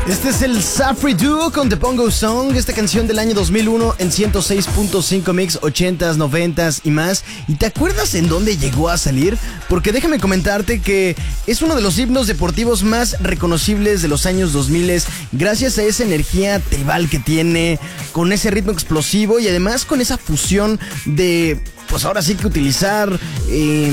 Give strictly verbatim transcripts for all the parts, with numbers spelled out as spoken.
Este es el Safri Duo con The Pongo Song, esta canción del año dos mil uno en ciento seis punto cinco Mix, ochentas, noventas y más. ¿Y te acuerdas en dónde llegó a salir? Porque déjame comentarte que es uno de los himnos deportivos más reconocibles de los años dos mil, gracias a esa energía tribal que tiene, con ese ritmo explosivo y además con esa fusión de, pues ahora sí que utilizar eh,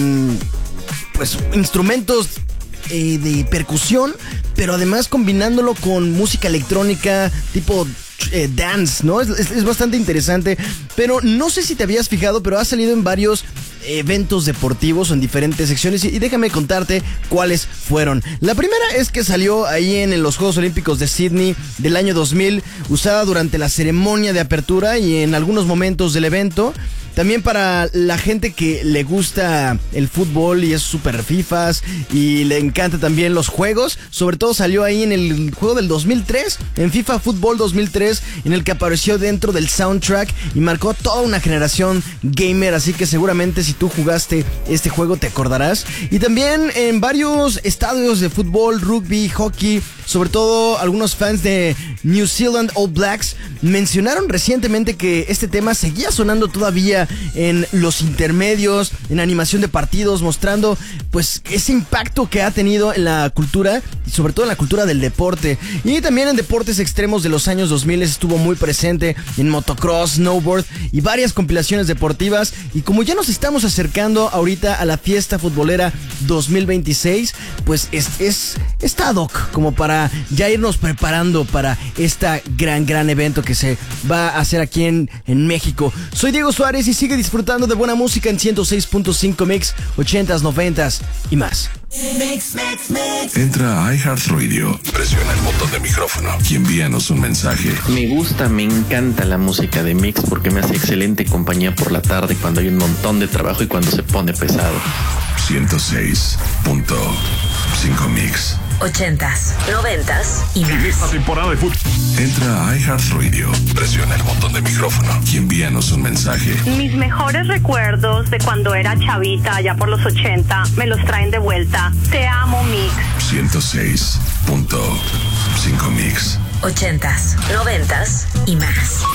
pues instrumentos eh, de percusión, pero además combinándolo con música electrónica tipo eh, dance, ¿no? Es, es, es bastante interesante, pero no sé si te habías fijado, pero ha salido en varios eventos deportivos en diferentes secciones y, y déjame contarte cuáles fueron. La primera es que salió ahí en los Juegos Olímpicos de Sydney del año dos mil, usada durante la ceremonia de apertura y en algunos momentos del evento. También para la gente que le gusta el fútbol y es súper fifas y le encanta también los juegos, sobre todo salió ahí en el juego del dos mil tres, en FIFA Fútbol dos mil tres, en el que apareció dentro del soundtrack y marcó toda una generación gamer, así que seguramente si tú jugaste este juego te acordarás. Y también en varios estadios de fútbol, rugby, hockey, sobre todo algunos fans de New Zealand All Blacks mencionaron recientemente que este tema seguía sonando todavía en los intermedios, en animación de partidos, mostrando pues ese impacto que ha tenido en la cultura y sobre todo en la cultura del deporte. Y también en deportes extremos de los años dos mil estuvo muy presente en motocross, snowboard y varias compilaciones deportivas. Y como ya nos estamos acercando ahorita a la fiesta futbolera dos mil veintiséis, pues es, es está ad hoc como para ya irnos preparando para este gran, gran evento que se va a hacer aquí en, en México. Soy Diego Suárez y sigue disfrutando de buena música en ciento seis punto cinco Mix, ochentas, noventas y más. Mix, mix, mix. Entra a iHeartRadio, presiona el botón de micrófono y envíanos un mensaje. Me gusta, me encanta la música de Mix porque me hace excelente compañía por la tarde cuando hay un montón de trabajo y cuando se pone pesado. ciento seis punto cinco Mix. Ochentas, noventas y más. En esta temporada de fútbol. Entra a iHeartRadio, presiona el botón de micrófono y envíanos un mensaje. Mis mejores recuerdos de cuando era chavita, allá por los ochenta, me los traen de vuelta. Te amo, Mix. ciento seis punto cinco Mix. Ochentas, noventas y más.